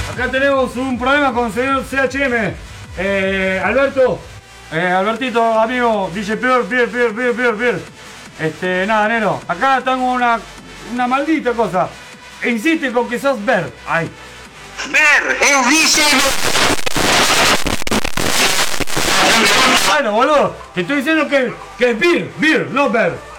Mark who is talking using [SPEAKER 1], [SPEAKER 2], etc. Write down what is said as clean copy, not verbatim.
[SPEAKER 1] Acá tenemos un problema con el señor CHM. Albertito, amigo, dice peor. Nada, Nero. Acá tengo una maldita cosa. Insiste con que sos Ver. Ay.
[SPEAKER 2] Ver, es dice.
[SPEAKER 1] Bueno, boludo, te estoy diciendo que es Beer, no Ver.